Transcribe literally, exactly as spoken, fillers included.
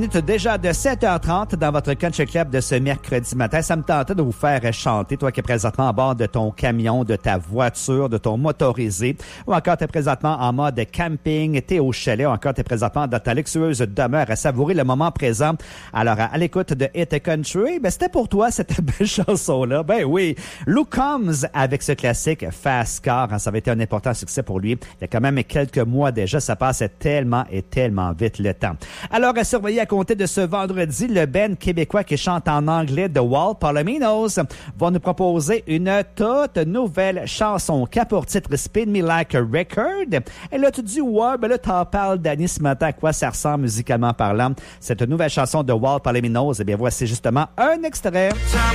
Déjà de sept heures trente dans votre Country Club de ce mercredi matin. Ça me tentait de vous faire chanter, toi qui es présentement à bord de ton camion, de ta voiture, de ton motorisé, ou encore tu es présentement en mode camping, tu es au chalet, ou encore tu es présentement dans ta luxueuse demeure à savourer le moment présent. Alors, à l'écoute de Hit Country, ben, c'était pour toi cette belle chanson-là. Ben oui, Luke Combs avec ce classique Fast Car, hein, ça avait été un important succès pour lui. Il y a quand même quelques mois déjà, ça passe tellement et tellement vite le temps. Alors, à surveiller à compter de ce vendredi, le band québécois qui chante en anglais The Wall, Palominos, va nous proposer une toute nouvelle chanson qui a pour titre Spin Me Like a Record. Et là, tu te dis, ouais, ben là, t'en parles, Danny, ce matin, à quoi ça ressemble musicalement parlant. Cette nouvelle chanson de Wall, Palominos, eh bien, voici justement un extrait.